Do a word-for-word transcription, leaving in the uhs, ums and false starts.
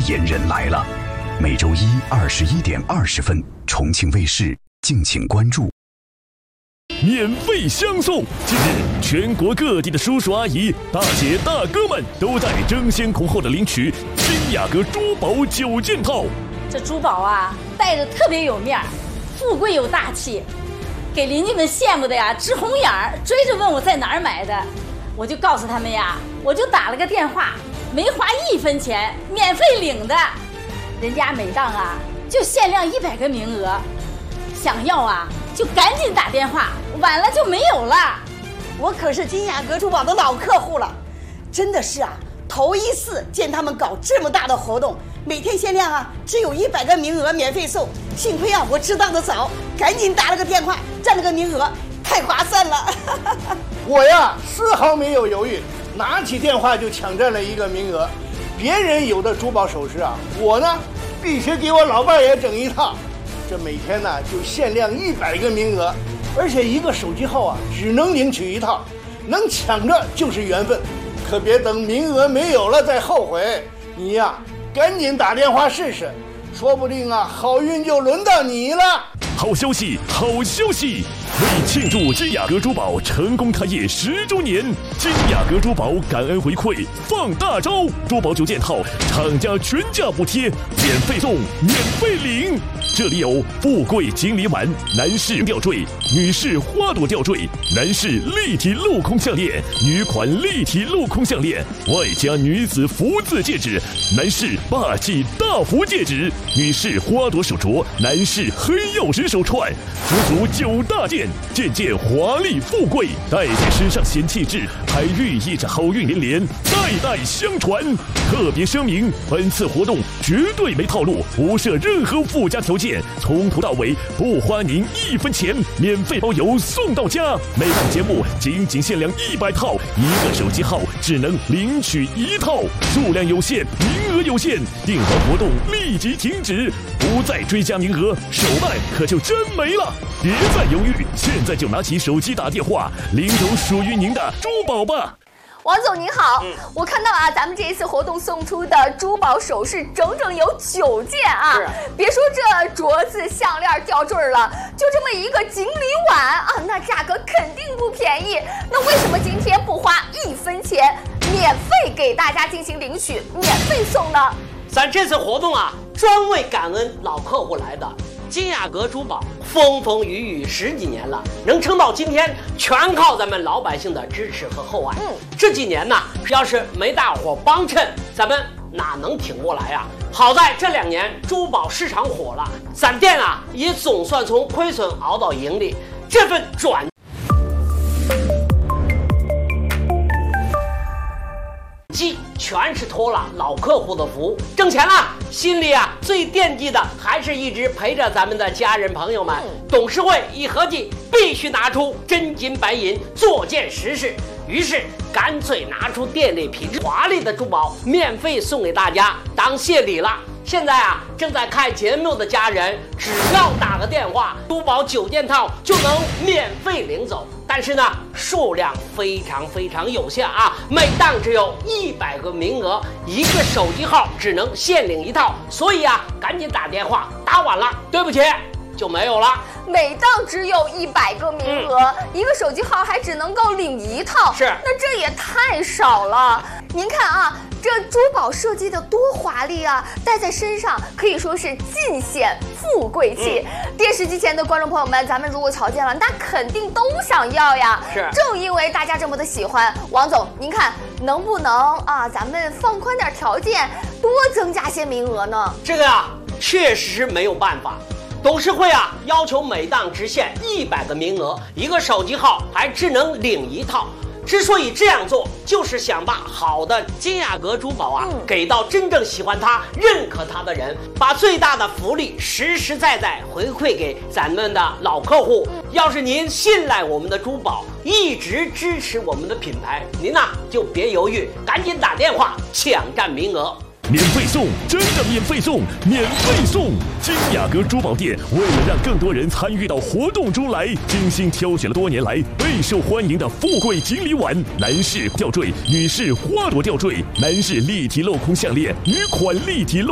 言人来了，每周一二十一点二十分，重庆卫视，敬请关注。 免费相送！近日，全国各地的叔叔阿姨、大姐大哥们都在争先恐后的领取金雅阁珠宝九件套。 这珠宝啊，戴着特别有面儿，富贵又大气，给邻居们羡慕的呀直红眼儿，追着问我在哪儿买的。我就告诉他们呀，我就打了个电话，没花一分钱，免费领的。人家每档啊就限量一百个名额，想要啊就赶紧打电话，晚了就没有了。 我可是金雅阁珠宝的老客户了，真的是啊，头一次见他们搞这么大的活动，每天限量啊，只有一百个名额免费送。幸亏啊，我知道的早，赶紧打了个电话，占了个名额，太划算了。 我呀，丝毫没有犹豫，拿起电话就抢占了一个名额。别人有的珠宝首饰啊，我呢必须给我老伴也整一套。这每天呢就限量一百个名额，而且一个手机号啊只能领取一套，能抢着就是缘分，可别等名额没有了再后悔。你呀，赶紧打电话试试，说不定啊好运就轮到你了。 好消息，好消息！为庆祝金雅阁珠宝成功开业十周年，金雅阁珠宝感恩回馈放大招，珠宝九件套，厂家全价补贴，免费送，免费领。这里有富贵锦鲤碗、男士吊坠、女士花朵吊坠、男士立体镂空项链、女款立体镂空项链，外加女子福字戒指、男士霸气大福戒指、女士花朵手镯、男士黑曜石手串，足足九大件，件件华丽富贵，戴在身上显气质，还寓意着好运连连，代代相传。特别声明，本次活动绝对没套路，不设任何附加条件，从头到尾不花您一分钱，免费包邮送到家。每档节目仅仅限量一百套，一个手机号只能领取一套，数量有限，名额有限，订单活动立即停止，不再追加名额，手办可就真没了。别再犹豫，现在就拿起手机打电话，领走属于您的珠宝吧。 王总您好，嗯、我看到啊，咱们这一次活动送出的珠宝首饰整整有九件啊！别说这镯子、项链、吊坠了，就这么一个锦鲤碗啊，那价格肯定不便宜。那为什么今天不花一分钱，免费给大家进行领取，免费送呢？ 咱这次活动啊，专为感恩老客户来的。金雅阁珠宝风风雨雨十几年了，能撑到今天，全靠咱们老百姓的支持和厚爱。嗯，这几年呢，要是没大伙帮衬，咱们哪能挺过来呀？好在这两年珠宝市场火了，咱店啊也总算从亏损熬到盈利，这份转机全是托了老客户的福，挣钱了，心里啊最惦记的还是一直陪着咱们的家人朋友们。董事会一合计，必须拿出真金白银做件实事，于是干脆拿出店内品质华丽的珠宝，免费送给大家当谢礼了。现在啊，正在看节目的家人，只要打个电话，珠宝九件套就能免费领走。但是呢，数量非常非常有限啊，每档只有一百个名额，一个手机号只能限领一套，所以啊，赶紧打电话，打晚了，对不起，就没有了。 每档只有一百个名额、嗯，一个手机号还只能够领一套， 是， 那这也太少了。您看啊，这珠宝设计的多华丽啊，戴在身上可以说是尽显富贵气、嗯。电视机前的观众朋友们，咱们如果瞧见了，那肯定都想要呀。 是， 正因为大家这么的喜欢，王总，您看能不能啊，咱们放宽点条件，多增加些名额呢？ 这个啊，确实没有办法。董事会啊，要求每档只限一百个名额，一个手机号还只能领一套。之所以这样做，就是想把好的金雅阁珠宝啊、嗯、给到真正喜欢它、认可它的人，把最大的福利实实在在回馈给咱们的老客户。嗯、要是您信赖我们的珠宝，一直支持我们的品牌，您呐、啊、就别犹豫，赶紧打电话抢占名额。 免费送，真的免费送，免费送！金雅阁珠宝店为了让更多人参与到活动中来，精心挑选了多年来备受欢迎的富贵锦鲤碗、男士吊坠、女士花朵吊坠、男士立体镂空项链、女款立体镂